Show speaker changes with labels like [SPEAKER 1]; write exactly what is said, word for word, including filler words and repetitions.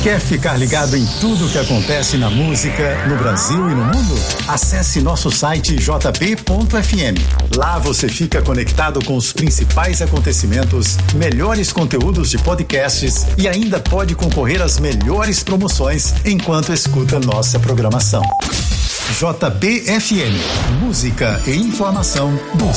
[SPEAKER 1] Quer ficar ligado em tudo o que acontece na música, no Brasil e no mundo? Acesse nosso site j b ponto f m. Lá você fica conectado com os principais acontecimentos, melhores conteúdos de podcasts e ainda pode concorrer às melhores promoções enquanto escuta nossa programação. J B F M, música e informação do